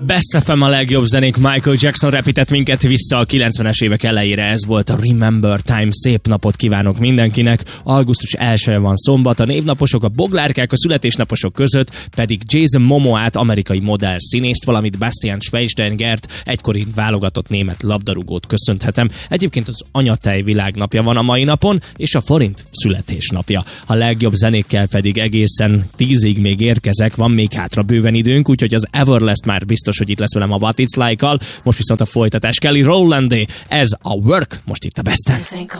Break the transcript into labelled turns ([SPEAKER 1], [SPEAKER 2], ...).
[SPEAKER 1] Best FM a legjobb zenék, Michael Jackson repített minket vissza a 90-es évek elejére, ez volt a Remember Time. Szép napot kívánok mindenkinek, augusztus 1-e van szombat, a névnaposok, a boglárkák, a születésnaposok között pedig Jason Momoát, amerikai modell színészt, valamint Bastian Schweinsteigert, egykori válogatott német labdarúgót köszönhetem. Egyébként az anyatej világnapja van a mai napon, és a forint születésnapja. A legjobb zenékkel pedig egészen 10-ig még érkezek, van még hátra bőven időnk, úgyhogy az Everlast már biztos, hogy itt lesz velem a What It's Like-kal. Most viszont a folytatás Kelly Rowlandé, ez a Work, most itt a Best-en.